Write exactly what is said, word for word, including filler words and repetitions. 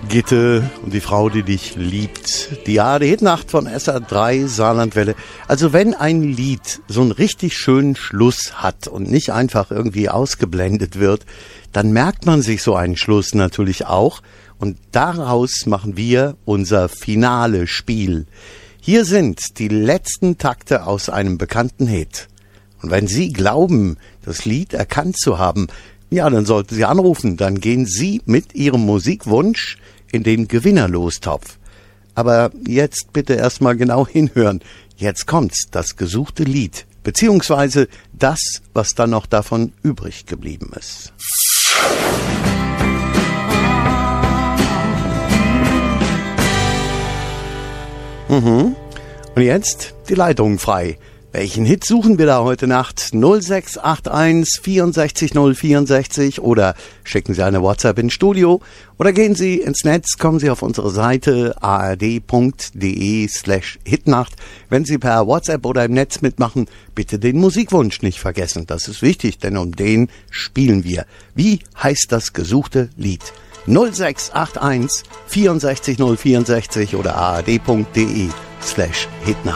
Gitte und die Frau, die dich liebt. Die A R D-Hitnacht von S R drei Saarlandwelle. Also wenn ein Lied so einen richtig schönen Schluss hat und nicht einfach irgendwie ausgeblendet wird, dann merkt man sich so einen Schluss natürlich auch. Und daraus machen wir unser finale Spiel. Hier sind die letzten Takte aus einem bekannten Hit. Und wenn Sie glauben, das Lied erkannt zu haben, ja, dann sollten Sie anrufen. Dann gehen Sie mit Ihrem Musikwunsch in den Gewinnerlostopf. Aber jetzt bitte erstmal genau hinhören. Jetzt kommt's, das gesuchte Lied, beziehungsweise das, was dann noch davon übrig geblieben ist. Mhm. Und jetzt die Leitung frei. Welchen Hit suchen wir da heute Nacht? null sechs acht eins vierundsechzig null vierundsechzig oder schicken Sie eine WhatsApp ins Studio oder gehen Sie ins Netz, kommen Sie auf unsere Seite a r d punkt d e slash hitnacht. Wenn Sie per WhatsApp oder im Netz mitmachen, bitte den Musikwunsch nicht vergessen. Das ist wichtig, denn um den spielen wir. Wie heißt das gesuchte Lied? null sechs acht eins vierundsechzig null vierundsechzig oder a r d punkt d e slash hitnacht.